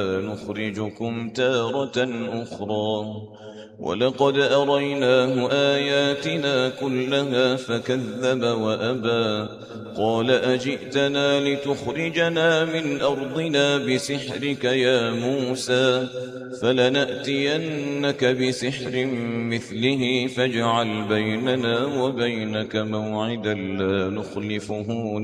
نخرجكم تارة أخرى ولقد أريناه آياتنا كلها فكذب وأبى قال أجئتنا لتخرجنا من أرضنا بسحرك يا موسى فلنأتينك بسحر مثله فاجعل بيننا وبينك موعدا لا نخلفه